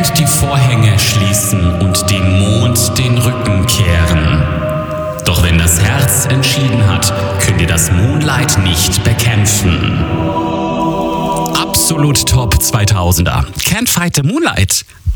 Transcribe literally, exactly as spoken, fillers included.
könnt die Vorhänge schließen und dem Mond den Rücken kehren. Doch wenn das Herz entschieden hat, könnt ihr das Moonlight nicht bekämpfen. Absolut Top zweitausender. Can't Fight the Moonlight.